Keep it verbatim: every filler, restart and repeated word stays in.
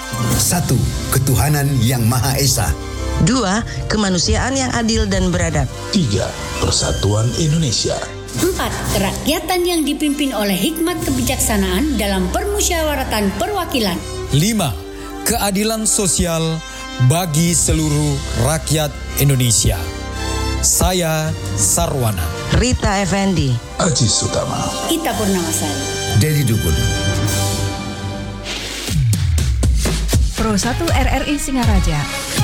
Satu, ketuhanan yang Maha Esa. Dua, kemanusiaan yang adil dan beradab. Tiga, persatuan Indonesia. Empat, kerakyatan yang dipimpin oleh hikmat kebijaksanaan dalam permusyawaratan perwakilan. Lima, keadilan sosial bagi seluruh rakyat Indonesia. Saya Sarwana. Rita Effendi. Aji Sutama. Ita Purnamasari. Dedi Dukun. Pro satu R R I Singaraja.